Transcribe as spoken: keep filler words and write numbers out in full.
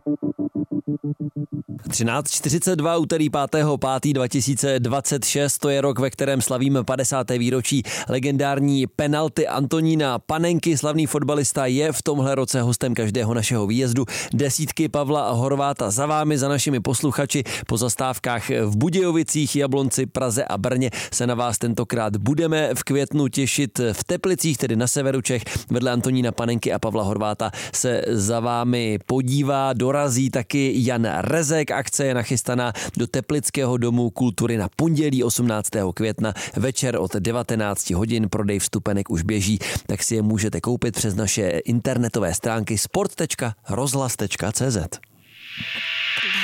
třináct čtyřicet dva, úterý pátého pátého dva tisíce dvacet šest, to je rok, ve kterém slavíme padesáté výročí legendární penalty Antonína Panenky. Slavný fotbalista je v tomhle roce hostem každého našeho výjezdu. Desítky Pavla Horváta za vámi, za našimi posluchači. Po zastávkách v Budějovicích, Jablonci, Praze a Brně se na vás tentokrát budeme v květnu těšit. V Teplicích, tedy na severu Čech, vedle Antonína Panenky a Pavla Horváta se za vámi podívá, dorazí taky Jan Rezek. Akce je nachystaná do Teplického domu kultury na pondělí osmnáctého května. Večer od devatenáct hodin, prodej vstupenek už běží, tak si je můžete koupit přes naše internetové stránky sport tečka rozhlas tečka cé zet.